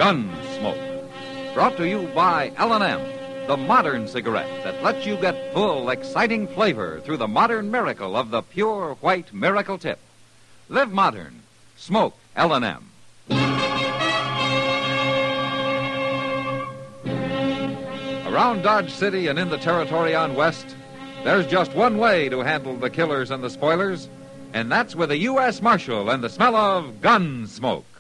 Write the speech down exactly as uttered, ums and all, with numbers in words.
Gunsmoke. Brought to you by L and M, the modern cigarette that lets you get full, exciting flavor through the modern miracle of the pure white Miracle Tip. Live modern. Smoke L and M. Around Dodge City and in the territory on West, there's just one way to handle the killers and the spoilers, and that's with a U S Marshal and the smell of gun smoke.